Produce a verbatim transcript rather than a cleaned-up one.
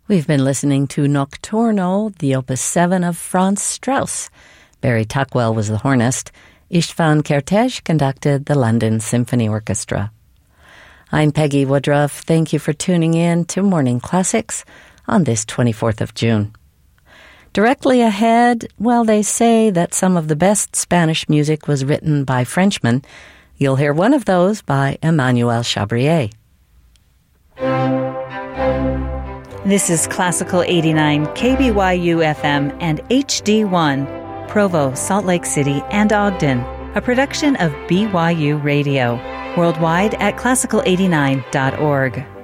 We've been listening to Nocturno, the Opus seven of Franz Strauss. Barry Tuckwell was the hornist. Istvan Kertész conducted the London Symphony Orchestra. I'm Peggy Woodruff. Thank you for tuning in to Morning Classics on this twenty-fourth of June. Directly ahead, well, they say that some of the best Spanish music was written by Frenchmen. You'll hear one of those by Emmanuel Chabrier. This is Classical eighty-nine, K B Y U F M and H D one, Provo, Salt Lake City, and Ogden, a production of B Y U Radio, worldwide at classical eighty-nine dot org.